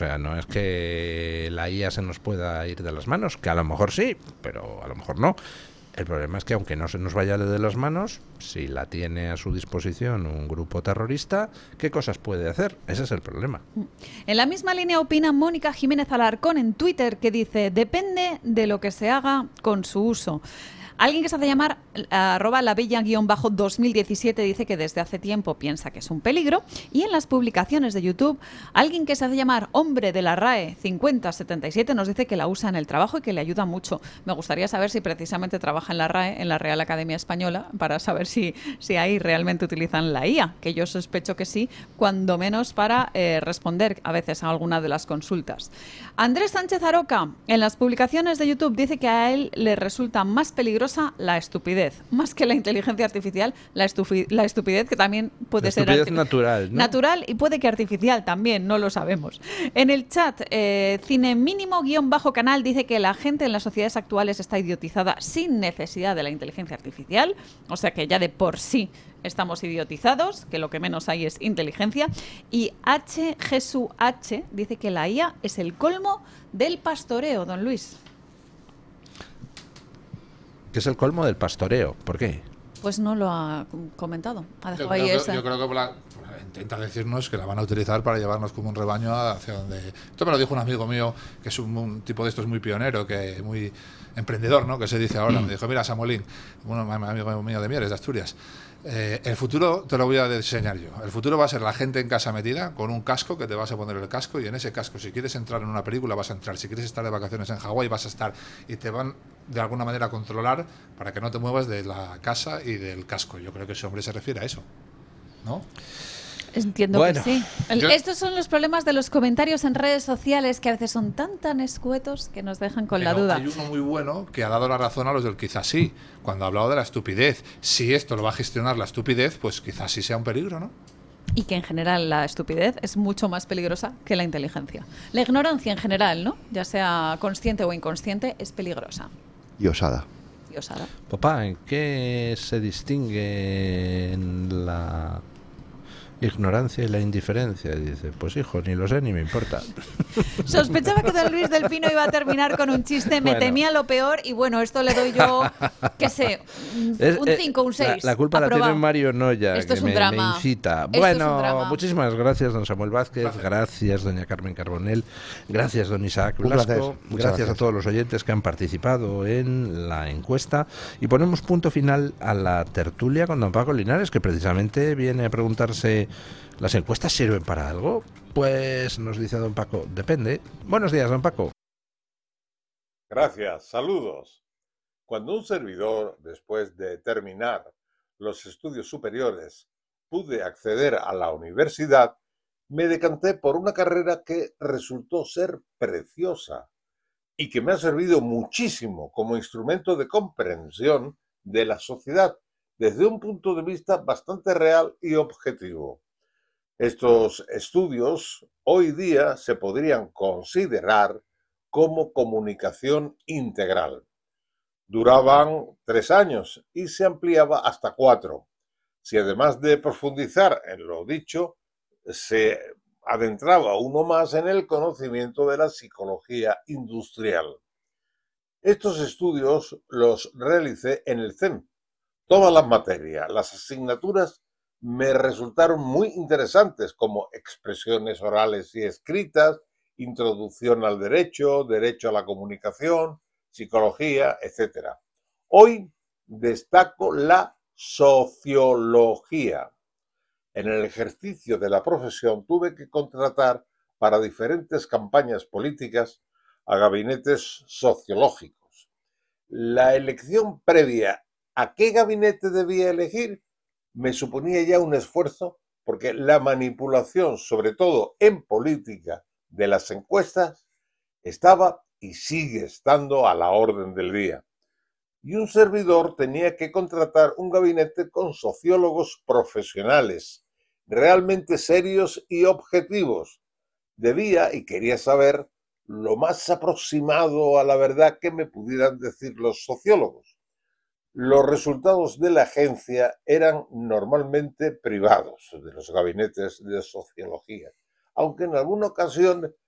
sea, no es que la IA se nos pueda ir de las manos, que a lo mejor sí, pero a lo mejor no. El problema es que aunque no se nos vaya de las manos, si la tiene a su disposición un grupo terrorista, ¿qué cosas puede hacer? Ese es el problema. En la misma línea opina Mónica Jiménez Alarcón en Twitter, que dice: depende de lo que se haga con su uso. Alguien que se hace llamar @labella_2017 dice que desde hace tiempo piensa que es un peligro. Y en las publicaciones de YouTube, alguien que se hace llamar hombre de la RAE 5077 nos dice que la usa en el trabajo y que le ayuda mucho. Me gustaría saber si precisamente trabaja en la RAE, en la Real Academia Española, para saber si ahí realmente utilizan la IA, que yo sospecho que sí, cuando menos para responder a veces a alguna de las consultas. Andrés Sánchez Aroca, en las publicaciones de YouTube, dice que a él le resulta más peligrosa la estupidez, más que la inteligencia artificial, la estupidez, que también puede ser natural, ¿no? Natural, y puede que artificial también, no lo sabemos. En el chat, cinemínimo_canal dice que la gente en las sociedades actuales está idiotizada sin necesidad de la inteligencia artificial, o sea que ya de por sí estamos idiotizados, que lo que menos hay es inteligencia. Y Jesús H dice que la IA es el colmo del pastoreo, don Luis. ¿Qué es el colmo del pastoreo? ¿Por qué? Pues no lo ha comentado. Yo creo que intenta decirnos que la van a utilizar para llevarnos como un rebaño hacia donde... Esto me lo dijo un amigo mío, que es un tipo de estos muy pionero, que muy emprendedor, ¿no? Que se dice ahora. Me dijo: mira, Samuelín, un amigo mío de Mieres, de Asturias, el futuro te lo voy a diseñar yo. El futuro va a ser la gente en casa metida con un casco, que te vas a poner el casco, y en ese casco, si quieres entrar en una película, vas a entrar. Si quieres estar de vacaciones en Hawái, vas a estar. Y te van de alguna manera a controlar para que no te muevas de la casa y del casco. Yo creo que ese hombre se refiere a eso, ¿no? Entiendo que sí. Estos son los problemas de los comentarios en redes sociales, que a veces son tan escuetos que nos dejan con la duda. Hay uno muy bueno que ha dado la razón a los del quizás sí, cuando ha hablado de la estupidez. Si esto lo va a gestionar la estupidez, pues quizás sí sea un peligro, ¿no? Y que en general la estupidez es mucho más peligrosa que la inteligencia. La ignorancia en general, ¿no? Ya sea consciente o inconsciente, es peligrosa. Y osada. Papá, ¿en qué se distingue en la ignorancia y la indiferencia? Y dice: pues hijo, ni lo sé ni me importa. Sospechaba que don Luis del Pino iba a terminar con un chiste, me temía lo peor, y bueno, esto le doy yo, qué sé, un 5, un 6. La culpa aprobado. la tiene Mario Noya, Esto que es un drama. me incita. Esto Bueno, es un drama. muchísimas gracias, don Samuel Vázquez, gracias, doña Carmen Carbonell, gracias, don Isaac Blasco, gracias a todos los oyentes que han participado en la encuesta, y ponemos punto final a la tertulia con don Paco Linares, que precisamente viene a preguntarse: ¿las encuestas sirven para algo? Pues nos dice don Paco: depende. Buenos días, don Paco. Gracias, saludos. Cuando un servidor, después de terminar los estudios superiores, pude acceder a la universidad, me decanté por una carrera que resultó ser preciosa y que me ha servido muchísimo como instrumento de comprensión de la sociedad desde un punto de vista bastante real y objetivo. Estos estudios hoy día se podrían considerar como comunicación integral. Duraban 3 años y se ampliaba hasta 4. Si además de profundizar en lo dicho, se adentraba uno más en el conocimiento de la psicología industrial. Estos estudios los realicé en el CEM. Todas las materias, las asignaturas me resultaron muy interesantes, como expresiones orales y escritas, introducción al derecho, derecho a la comunicación, psicología, etc. Hoy destaco la sociología. En el ejercicio de la profesión tuve que contratar para diferentes campañas políticas a gabinetes sociológicos. La elección previa a qué gabinete debía elegir me suponía ya un esfuerzo, porque la manipulación, sobre todo en política, de las encuestas estaba y sigue estando a la orden del día. Y un servidor tenía que contratar un gabinete con sociólogos profesionales, realmente serios y objetivos. Debía y quería saber lo más aproximado a la verdad que me pudieran decir los sociólogos. Los resultados de la agencia eran normalmente privados, de los gabinetes de sociología, aunque en alguna ocasión